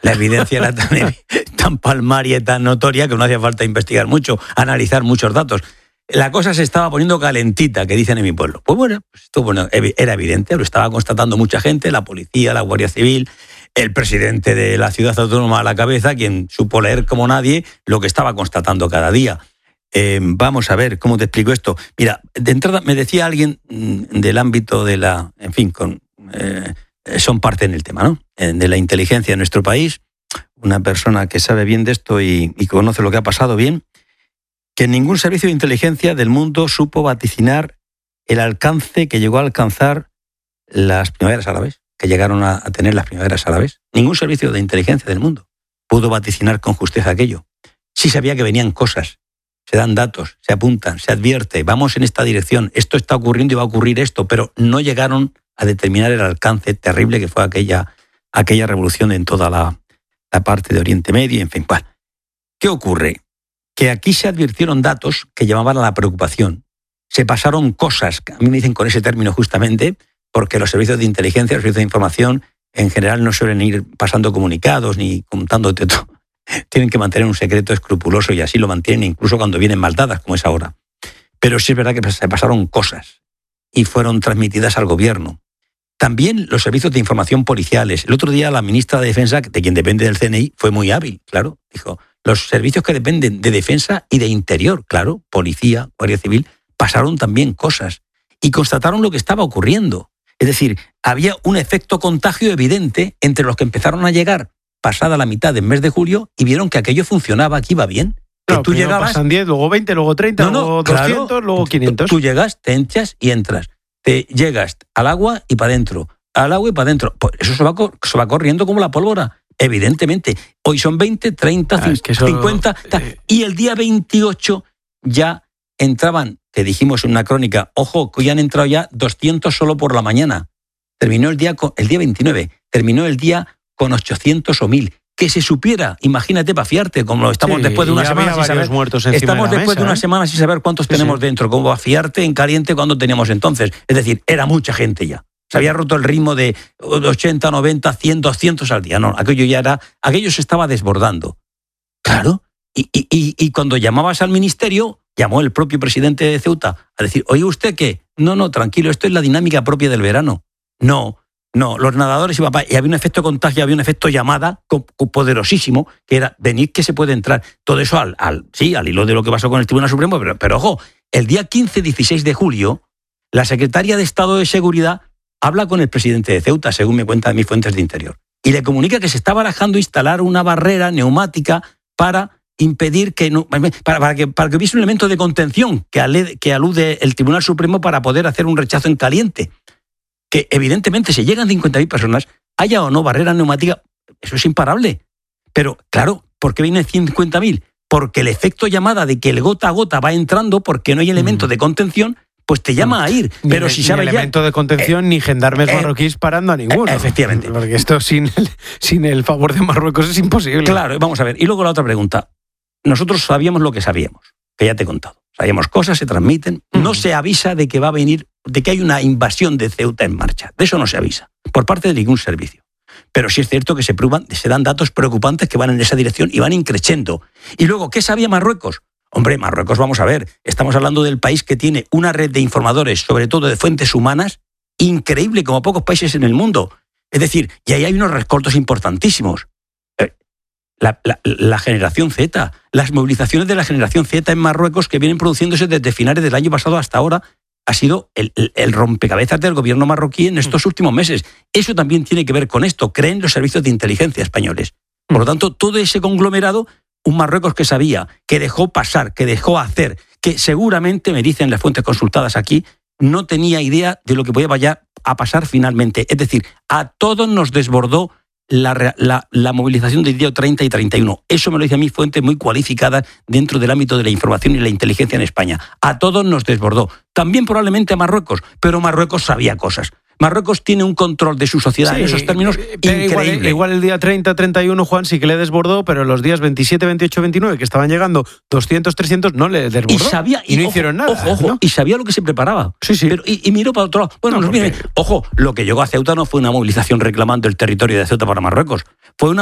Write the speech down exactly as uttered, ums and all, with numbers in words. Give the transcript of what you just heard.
La evidencia era tan, tan palmaria y tan notoria que no hacía falta investigar mucho, analizar muchos datos. La cosa se estaba poniendo calentita, que dicen en mi pueblo. Pues bueno, pues esto, bueno, era evidente, lo estaba constatando mucha gente, la policía, la Guardia Civil, el presidente de la ciudad autónoma a la cabeza, quien supo leer como nadie lo que estaba constatando cada día. Eh, vamos a ver, ¿cómo te explico esto? Mira, de entrada me decía alguien del ámbito de la, en fin, con, eh, son parte en el tema, ¿no? De la inteligencia en nuestro país, una persona que sabe bien de esto y, y conoce lo que ha pasado bien, que ningún servicio de inteligencia del mundo supo vaticinar el alcance que llegó a alcanzar las primaveras árabes, que llegaron a, a tener las primaveras árabes. Ningún servicio de inteligencia del mundo pudo vaticinar con justeza aquello. Sí sabía que venían cosas, se dan datos, se apuntan, se advierte, vamos en esta dirección, esto está ocurriendo y va a ocurrir esto, pero no llegaron a determinar el alcance terrible que fue aquella, aquella revolución en toda la, la parte de Oriente Medio, en fin. Bueno, ¿qué ocurre? Que aquí se advirtieron datos que llamaban a la preocupación. Se pasaron cosas, que a mí me dicen con ese término justamente, porque los servicios de inteligencia, los servicios de información, en general no suelen ir pasando comunicados ni contándote todo. Tienen que mantener un secreto escrupuloso y así lo mantienen incluso cuando vienen mal dadas, como es ahora. Pero sí es verdad que se pasaron cosas y fueron transmitidas al gobierno. También los servicios de información policiales. El otro día la ministra de Defensa, de quien depende del C N I, fue muy hábil, claro. Dijo, los servicios que dependen de Defensa y de Interior, claro, Policía, Guardia Civil, pasaron también cosas y constataron lo que estaba ocurriendo. Es decir, había un efecto contagio evidente entre los que empezaron a llegar pasada la mitad del mes de julio y vieron que aquello funcionaba, que iba bien. Claro, que tú llegabas, pasan diez, luego veinte, luego treinta, no, no, luego claro, doscientos, luego quinientos. Tú llegas, te hinchas y entras. Te llegas al agua y para adentro, al agua y para adentro. Pues eso se va, se va corriendo como la pólvora. Evidentemente, hoy son veinte, treinta, ah, es que eso, cincuenta, eh... y el día veintiocho ya entraban, te dijimos en una crónica, ojo, que ya han entrado ya doscientos solo por la mañana. Terminó el día, el día veintinueve, terminó el día con ochocientos o mil. Que se supiera, imagínate para fiarte, como estamos sí, después de una semana sin saber, muertos estamos de después mesa, de una ¿eh? semana sin saber cuántos sí, tenemos sí. dentro, cómo va a fiarte en caliente cuando teníamos entonces. Es decir, era mucha gente ya. Se había roto el ritmo de ochenta, noventa, cien, doscientos al día. No, aquello ya era, aquello se estaba desbordando. Claro, y, y, y, y cuando llamabas al ministerio, llamó el propio presidente de Ceuta a decir, oye, ¿usted qué? No, no, tranquilo, esto es la dinámica propia del verano. No, no, los nadadores y papá, y había un efecto contagio, había un efecto llamada poderosísimo, que era, venid que se puede entrar. Todo eso al, al, sí, al hilo de lo que pasó con el Tribunal Supremo, pero, pero ojo, el día quince dieciséis de julio, la secretaria de Estado de Seguridad habla con el presidente de Ceuta, según me cuentan mis fuentes de Interior, y le comunica que se está barajando instalar una barrera neumática para impedir que no, para, para que para que hubiese un elemento de contención que, ale, que alude el Tribunal Supremo para poder hacer un rechazo en caliente. Que evidentemente si llegan cincuenta mil personas, haya o no barrera neumática, eso es imparable. Pero claro, ¿por qué vienen cincuenta mil? Porque el efecto llamada de que el gota a gota va entrando porque no hay elemento mm. de contención, pues te llama a ir. Ni pero el, si sabes ni elemento ya, de contención, eh, ni gendarmes eh, marroquíes parando a ninguno. Eh, efectivamente. Porque esto sin el, sin el favor de Marruecos es imposible. Claro, vamos a ver. Y luego la otra pregunta. Nosotros sabíamos lo que sabíamos, que ya te he contado. Sabíamos cosas, se transmiten. Mm. No se avisa de que va a venir, de que hay una invasión de Ceuta en marcha. De eso no se avisa, por parte de ningún servicio. Pero sí es cierto que se, prueban, se dan datos preocupantes que van en esa dirección y van increciendo. Y luego, ¿qué sabía Marruecos? Hombre, Marruecos, vamos a ver, estamos hablando del país que tiene una red de informadores, sobre todo de fuentes humanas, increíble, como pocos países en el mundo. Es decir, y ahí hay unos rescoltos importantísimos. La, la, la generación Z, las movilizaciones de la generación Z en Marruecos que vienen produciéndose desde finales del año pasado hasta ahora, ha sido el, el, el rompecabezas del gobierno marroquí en estos últimos meses. Eso también tiene que ver con esto, creen los servicios de inteligencia españoles. Por lo tanto, todo ese conglomerado, un Marruecos que sabía, que dejó pasar, que dejó hacer, que seguramente, me dicen las fuentes consultadas aquí, no tenía idea de lo que podía a pasar finalmente. Es decir, a todos nos desbordó La, la, la movilización del día treinta y treinta y uno. Eso me lo dice a mí fuentes muy cualificadas dentro del ámbito de la información y la inteligencia en España. A todos nos desbordó. También probablemente a Marruecos, pero Marruecos sabía cosas. Marruecos tiene un control de su sociedad sí, en esos términos increíble. Igual, igual el día treinta, treinta y uno, Juan, sí que le desbordó, pero los días veintisiete, veintiocho, veintinueve, que estaban llegando doscientos, trescientos, no le desbordó. Y sabía, y, y no ojo, hicieron nada. Ojo, ojo, ¿no? Y sabía lo que se preparaba. Sí, sí. Pero, y, y miró para otro lado. Bueno, no, nos viene, ojo, lo que llegó a Ceuta no fue una movilización reclamando el territorio de Ceuta para Marruecos. Fue una